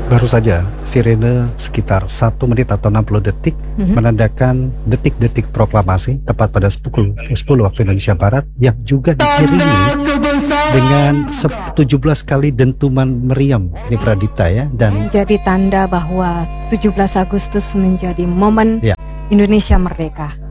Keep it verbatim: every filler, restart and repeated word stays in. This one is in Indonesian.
Baru saja sirene sekitar satu menit atau enam puluh detik mm-hmm. menandakan detik-detik proklamasi tepat pada pukul sepuluh waktu Indonesia Barat, yang juga dikiringi dengan tujuh belas kali dentuman meriam. Ini Pradipta ya, dan menjadi tanda bahwa tujuh belas Agustus menjadi momen ya. Indonesia merdeka.